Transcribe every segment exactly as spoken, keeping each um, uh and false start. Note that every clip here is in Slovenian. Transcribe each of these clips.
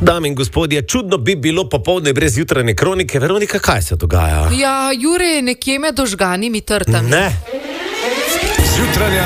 Dame in gospodje, čudno bi bilo popoldne brez jutranje kronike. Veronika, kaj se dogaja? Ja, Jure je nekje med ožganimi trtami. Ne. Jutranja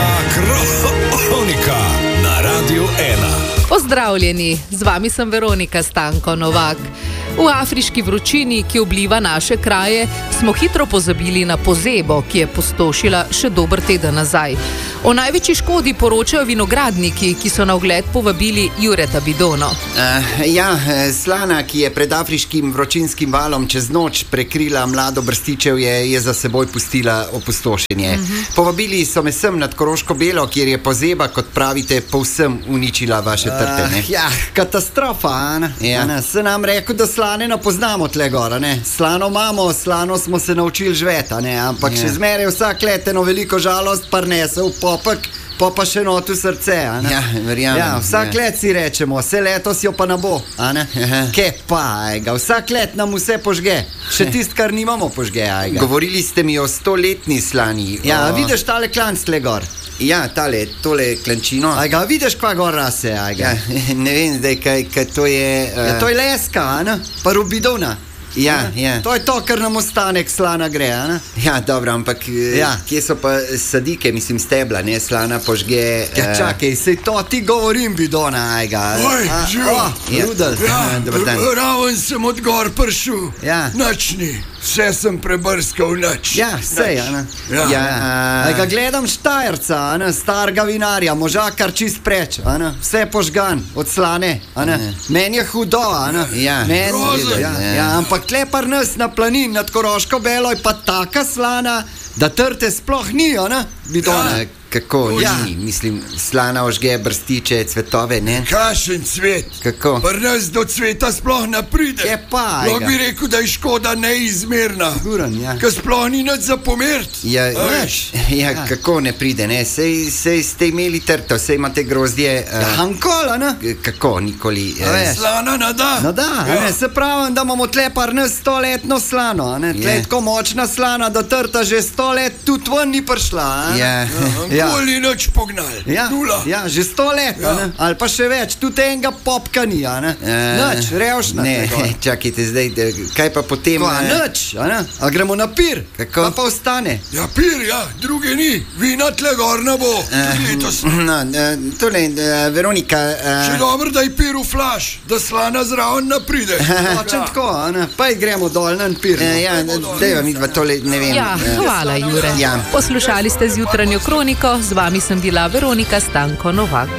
kronika na Radiu ena. Pozdravljeni, z vami sem Veronika Stanko Novak. V afriški vročini, ki obliva naše kraje, smo hitro pozabili na pozebo, ki je pustošila še dober teden nazaj. O največji škodi poročajo vinogradniki, ki so na ogled povabili Jureta Bidono. Uh, ja, slana, ki je pred afriškim vročinskim valom čez noč prekrila mlado brstičev, je, je za seboj pustila opustošenje. Uh-huh. Povabili so me sem nad Koroško Belo, kjer je pozeba, kot pravite, povsem uničila vaše trte. Uh, ja, katastrofa, Ana. Ja. Ana, se nam rekel, da slane ne poznamo tle gora, ne. Slano imamo, slano smo se naučili žveta, ne, ampak ja. Še zmeraj vsak let eno veliko žalost parnese v popek, pa pa še notu srce, a ne? Ja, verjamem. Ja, vsak ja. let si rečemo, vse letos jo pa ne bo, a ne? Ke pa, ajga, vsak let nam vse požge, še tist, kar nimamo požge, ajga. Govorili ste mi o stoletni slani. Ja, o... vidiš tale klanc tle gor? Ja, tale, tole klančino. Ajga, vidiš kva gor rase, ajga? Ja, ne vem zdaj, kaj, kaj to je... Uh... Ja, to je leska, a ne? Pa rubidona. Ja, ja. To je to, kar nam ostanek slana gre, a ne? Ja, dobro, ampak ja. Kje so pa sadike, mislim stebla, ne? Slana požge... Ja, uh... čakaj, sej to ti govorim, Bidona, ajga. Oj, živo. Ja, Rudel. Ja, dober dan. Raven sem od gor pršel. Ja. Načni. Vse sem prebrskal nač. Ja, sej, a ne? Ja. Ja, uh... ajga, gledam Štajerca, a ne? Starga vinarja, moža kar čist preč, a ne? Vse požgan, od slane, a ne? Meni je hudo, a ne? Ja. Meni je, ja, ja, ampak tle par nas na planin nad Koroško Belo je pa taka slana, da trte sploh ni, a ne? Bidona. Ja. Kako ja. Ni? Mislim, slana ožge brstiče, cvetove, ne? Kašen cvet. Kako? Pri nas do cveta sploh ne pride. Je pa, Lahko bi rekel, da je škoda neizmerna. Guran, ja. Ka sploh ni nič za pomert. Ja, ja, ja, kako ne pride, ne? Sej, sej ste imeli trto, sej imate grozdje. Uh, ja, hankola, ne? Kako, nikoli. Uh, slana ne da. No da, ja. Ne, se pravim, da imamo tle par nas stoletno slano, ne? Tle je tako močna slana, da trta že sto let tudi ven ni prišla, ne? Ja. Ja. Nikoli nič pognal. Ja, ja, že sto let, ja. Ali pa še več, tudi enega popka ni, a ne? E, nič, revšna. Ne, čakajte zdaj, kaj pa potem? Ko, a nič, a ne? A gremo na pir, kako? Pa pa ostane. Ja, pir, ja, druge ni. Vina tle gor ne bo. E, no, tole, Veronika... E, še dobro, da je pir v flaš, da slana zraven ne pride. Hočem tako, a ne? Pa gremo dol na pir. E, ja, dejva mi dva tole, ne vem. Ja, hvala, Jure. Ja. Poslušali ste zjutranjo kroniko. Z vami sem bila Veronika Stanko Novak.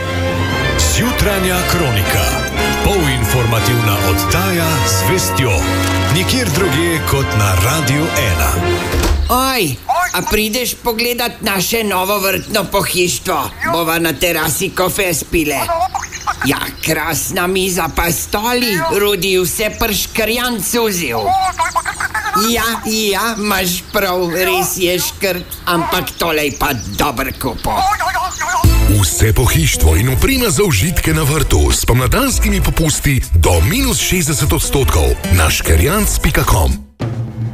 Jutranja kronika. Polinformativna oddaja z vestjo. Nikjer drugje kot na Radiu ena. Oj, a prideš pogledat naše novo vrtno pohištvo? Bova na terasi kofe spile. Ja, krasna miza pa stoli, Rudi vse prškrjan cuzil. Ja, ja, imaš prav, res je škrt, ampak tole je pa dober kupo. Vse pohištvo in oprema za užitke na vrtu s pomladanskimi popusti do minus šestdeset odstotkov na škerjanc pika com.